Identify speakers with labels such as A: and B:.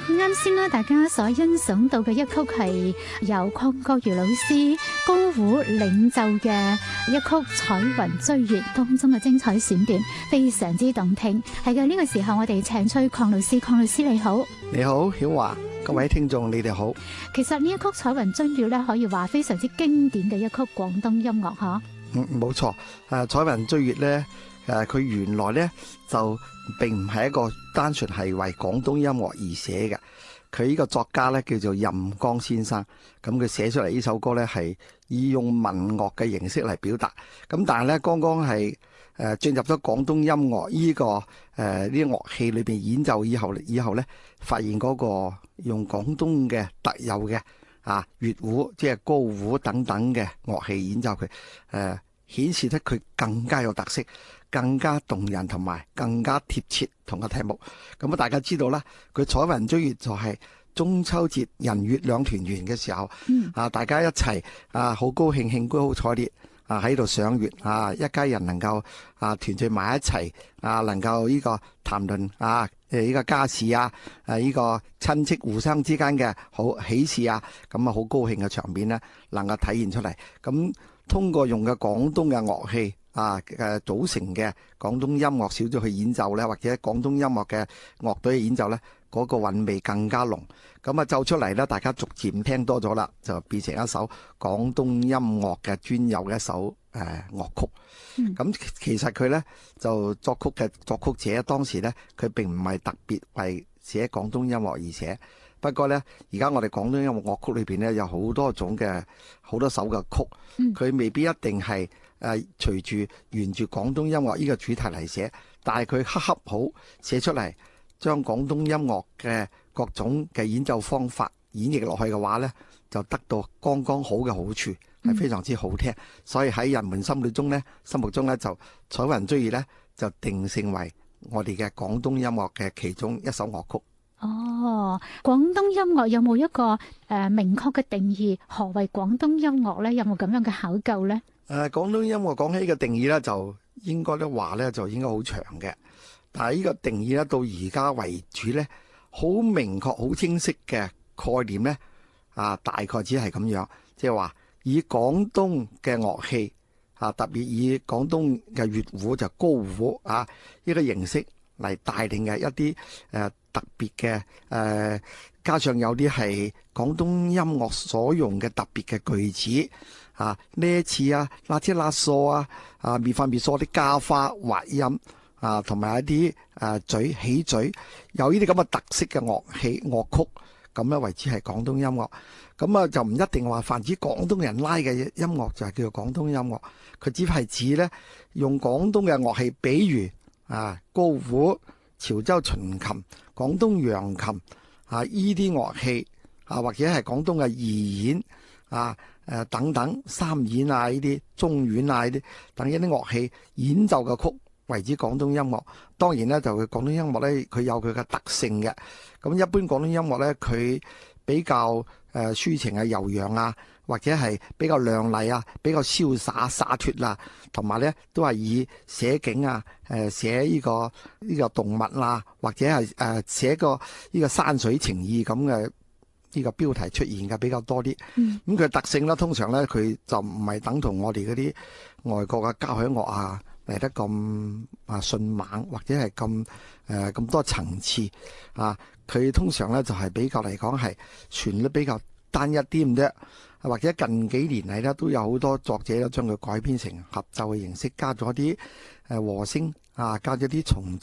A: 啱先啦，大家所欣賞到嘅一曲係由鄺國儒老師高胡領奏嘅一曲《彩雲追月》當中嘅精彩選段，非常之動聽。係嘅，呢個時候我哋請出鄺老師，鄺老師你好。
B: 你好，曉華，各位聽眾你哋好。
A: 其實呢一曲《彩雲追月》咧，可以話非常之經典嘅一曲廣東音樂嗬。
B: 冇錯。彩雲追月咧，佢原來咧就並唔係一個單純係為廣東音樂而寫嘅。佢呢個作家咧叫做任剛先生，咁佢寫出嚟呢首歌咧係以用民樂嘅形式嚟表達。咁但係咧剛剛係進入咗廣東音樂呢個呢啲樂器裏邊演奏以後咧，發現嗰個用廣東嘅特有嘅粵胡即係高胡等等嘅樂器演奏佢，顯示得佢更加有特色，更加動人，同埋更加貼切同個題目。咁啊，大家知道啦，佢彩雲追月就係中秋節人月兩團圓嘅時候，大家一齊好高興，興高采烈喺度賞月一家人能夠團聚埋一齊能夠呢個談論呢個家事呢個親戚互相之間嘅好喜事咁好高興嘅場面呢，能夠體現出嚟。咁通過用嘅廣東嘅樂器組成嘅廣東音樂小組去演奏咧，或者廣東音樂嘅樂隊去演奏咧，嗰個韻味更加濃。咁奏出嚟咧，大家逐漸聽多咗啦，就變成一首廣東音樂嘅專有嘅一首樂曲。咁其實佢咧就作曲者當時咧，佢並唔係特別為寫廣東音樂而寫。不過咧，而家我哋廣東音樂樂曲裏邊咧有好多種嘅好多首嘅曲，佢未必一定係隨住沿住廣東音樂呢個主題嚟寫，但係佢恰恰好寫出嚟，將廣東音樂嘅各種嘅演奏方法演繹落去嘅話咧，就得到剛剛好嘅好處，係非常之好聽。所以喺人們心目中咧，就彩雲追月咧就定性為我哋嘅廣東音樂嘅其中一首樂曲。
A: 廣東音樂有冇一個明確嘅定義？何謂廣東音樂咧？有冇咁樣嘅考究咧？
B: 廣東音樂講起嘅定義咧，就應該都話咧，就應該好長嘅。但係呢個定義咧，到而家為止咧，好明確、好清晰嘅概念咧，大概只係咁樣，即係話以廣東嘅樂器特別以廣東嘅粵胡就高胡呢個形式嚟帶領嘅一啲特別嘅加上有啲係廣東音樂所用嘅特別嘅句子呢一次拉車拉嗦咪發咪嗦啲加花滑音同埋一啲起嘴，有呢啲咁嘅特色嘅樂曲，咁樣為之係廣東音樂。咁就唔一定話泛指廣東人拉嘅音樂就係叫做廣東音樂，佢只係指咧用廣東嘅樂器，比如高胡、潮州秦琴、廣東揚琴依啲樂器或者係廣東嘅二弦等等三弦呢啲中阮呢啲等一啲樂器演奏嘅曲為之廣東音樂。當然咧就佢廣東音樂咧，佢有佢嘅特性嘅。咁一般廣東音樂咧，佢比較抒情柔揚或者係比較亮麗比較瀟灑灑脫同埋咧都係以寫景寫呢個動物或者係寫個呢個山水情意咁嘅呢個標題出現嘅比較多啲。咁佢特性咧，通常咧佢就唔係等同我哋嗰啲外國嘅交響樂嚟得咁迅猛，或者係咁多層次佢通常咧就係比較嚟講係旋律比較單一啲咁啫。或者近幾年嚟咧都有好多作者都將佢改編成合奏嘅形式，加咗啲和聲加咗啲重